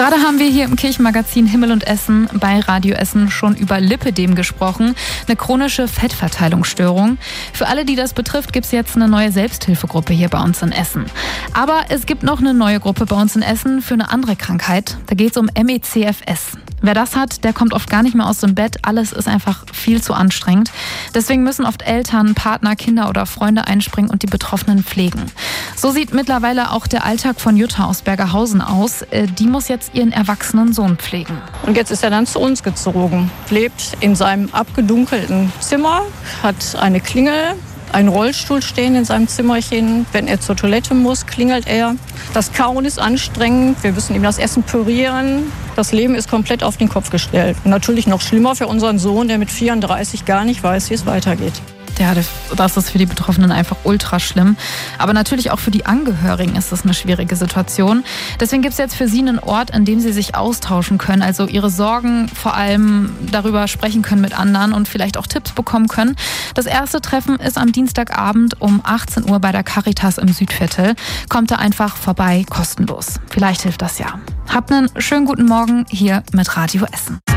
Gerade haben wir hier im Kirchenmagazin Himmel und Essen bei Radio Essen schon über Lipödem gesprochen, eine chronische Fettverteilungsstörung. Für alle, die das betrifft, gibt es jetzt eine neue Selbsthilfegruppe hier bei uns in Essen. Aber es gibt noch eine neue Gruppe bei uns in Essen für eine andere Krankheit. Da geht es um MECFS. Wer das hat, der kommt oft gar nicht mehr aus dem Bett. Alles ist einfach viel zu anstrengend. Deswegen müssen oft Eltern, Partner, Kinder oder Freunde einspringen und die Betroffenen pflegen. So sieht mittlerweile auch der Alltag von Jutta aus Bergerhausen aus. Die muss jetzt ihren erwachsenen Sohn pflegen. Und jetzt ist er dann zu uns gezogen, lebt in seinem abgedunkelten Zimmer, hat eine Klingel, einen Rollstuhl stehen in seinem Zimmerchen. Wenn er zur Toilette muss, klingelt er. Das Kauen ist anstrengend. Wir müssen ihm das Essen pürieren. Das Leben ist komplett auf den Kopf gestellt. Und natürlich noch schlimmer für unseren Sohn, der mit 34 gar nicht weiß, wie es weitergeht. Ja, das ist für die Betroffenen einfach ultra schlimm. Aber natürlich auch für die Angehörigen ist das eine schwierige Situation. Deswegen gibt es jetzt für sie einen Ort, an dem sie sich austauschen können, also ihre Sorgen vor allem darüber sprechen können mit anderen und vielleicht auch Tipps bekommen können. Das erste Treffen ist am Dienstagabend um 18 Uhr bei der Caritas im Südviertel. Kommt da einfach vorbei, kostenlos. Vielleicht hilft das ja. Habt einen schönen guten Morgen hier mit Radio Essen.